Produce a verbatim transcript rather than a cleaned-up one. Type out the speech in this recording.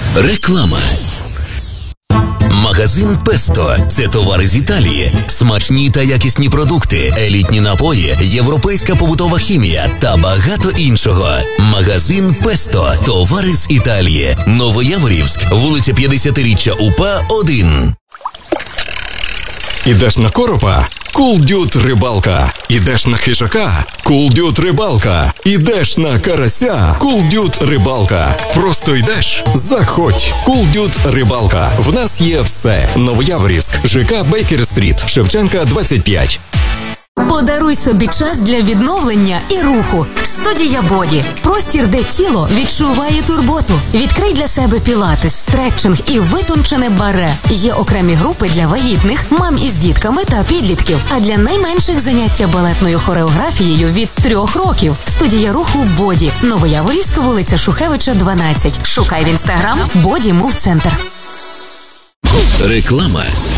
Реклама. Магазин Песто – це товари з Італії. Смачні та якісні продукти, елітні напої, європейська побутова хімія та багато іншого. Магазин Песто – товари з Італії. Новояворівськ, вулиця п'ятдесятиріччя УПА, один. Ідеш на коропа? Cool Dude рибалка. Ідеш на хижака? Cool Dude рибалка. Ідеш на карася? Cool Dude рибалка. Просто йдеш? Заходь. Cool Dude рибалка. В нас є все. Новояворівськ, ЖК Бейкер-стріт, Шевченка, двадцять п'ять. Подаруй собі час для відновлення і руху. Студія Боді. Простір, де тіло відчуває турботу. Відкрий для себе пілатес, стретчинг і витончене баре. Є окремі групи для вагітних, мам із дітками та підлітків. А для найменших заняття балетною хореографією від трьох років. Студія руху Боді. Новояворівська, вулиця Шухевича, дванадцять. Шукай в інстаграм Боді Мув Центр. Реклама.